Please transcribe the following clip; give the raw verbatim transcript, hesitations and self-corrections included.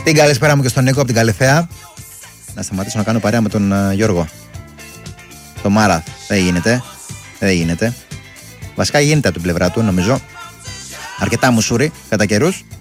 Την καλησπέρα μου και στον Νίκο από την Καλυθέα. Να σταματήσω να κάνω παρέα με τον uh, Γιώργο. Το Μάρα δεν γίνεται. Δεν γίνεται. Βασικά γίνεται από την πλευρά του, νομίζω. Αρκετά μουσούρι κατά καιρούς.